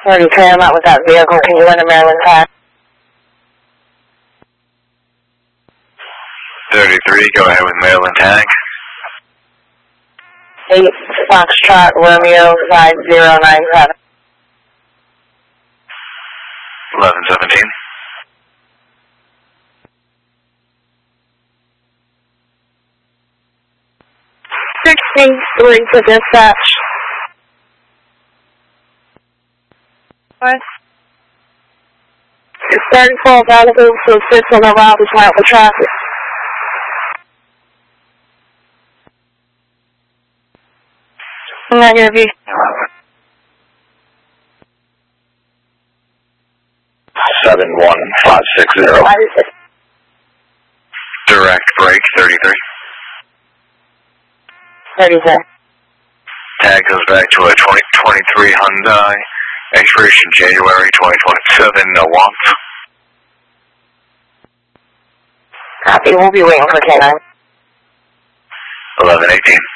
33, I'm out with that vehicle. Can you run a Maryland tag? 33, go ahead with Maryland tag. 8 Foxtrot Romeo 5097. 1117. 63 to dispatch. What? 34 available to assist on the route is out for traffic. Negative. 71560. Direct break 33. 33. Tag goes back to a 2023 Hyundai, expiration January 2027, no wants. Copy, we'll be waiting for K9. 1118.